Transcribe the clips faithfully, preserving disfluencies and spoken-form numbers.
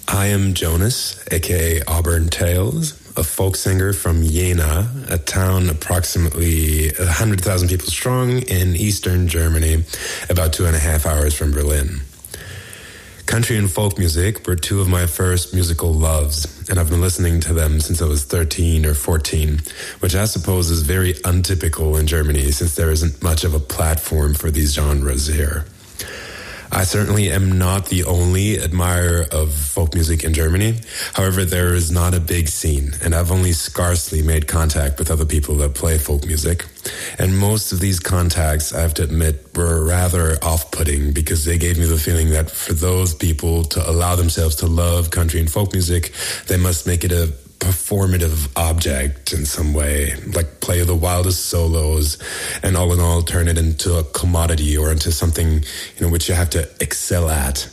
I am Jonas, aka Auburn Tales, a folk singer from Jena, a town approximately one hundred thousand people strong in eastern Germany, about two and a half hours from Berlin. Country and folk music were two of my first musical loves, and I've been listening to them since I was thirteen or fourteen, which I suppose is very untypical in Germany since there isn't much of a platform for these genres here. I certainly am not the only admirer of folk music in Germany. However, there is not a big scene, and I've only scarcely made contact with other people that play folk music. And most of these contacts, I have to admit, were rather off-putting because they gave me the feeling that for those people to allow themselves to love country and folk music, they must make it a performative object in some way, like play the wildest solos and all in all turn it into a commodity or into something, you know, which you have to excel at.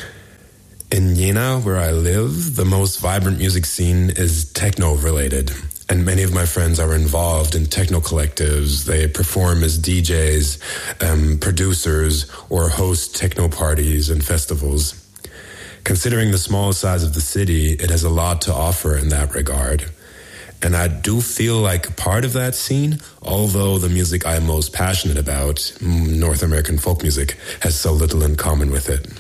In Jena, where I live, the most vibrant music scene is techno-related, and many of my friends are involved in techno collectives. They perform as D Js, um, producers, or host techno parties and festivals. Considering the small size of the city, it has a lot to offer in that regard. And I do feel like part of that scene, although the music I'm most passionate about, North American folk music, has so little in common with it.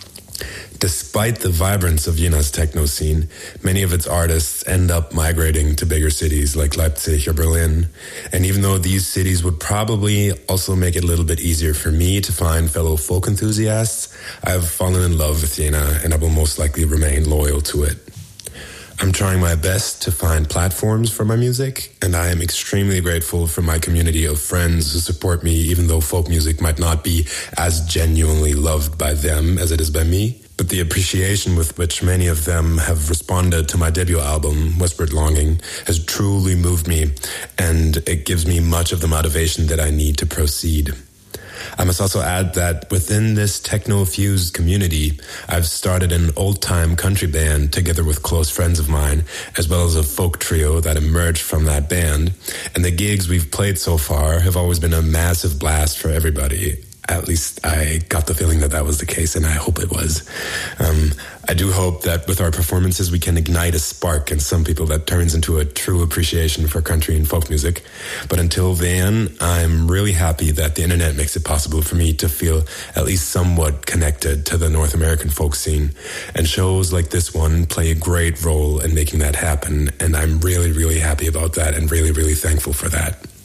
Despite the vibrance of Jena's techno scene, many of its artists end up migrating to bigger cities like Leipzig or Berlin. And even though these cities would probably also make it a little bit easier for me to find fellow folk enthusiasts, I've fallen in love with Jena and I will most likely remain loyal to it. I'm trying my best to find platforms for my music, and I am extremely grateful for my community of friends who support me even though folk music might not be as genuinely loved by them as it is by me. But the appreciation with which many of them have responded to my debut album, Whispered Longing, has truly moved me, and it gives me much of the motivation that I need to proceed. I must also add that within this techno-fused community, I've started an old-time country band together with close friends of mine, as well as a folk trio that emerged from that band, and the gigs we've played so far have always been a massive blast for everybody. At least I got the feeling that that was the case, and I hope it was. Um, I do hope that with our performances, we can ignite a spark in some people that turns into a true appreciation for country and folk music. But until then, I'm really happy that the internet makes it possible for me to feel at least somewhat connected to the North American folk scene. And shows like this one play a great role in making that happen. And I'm really, really happy about that and really, really thankful for that.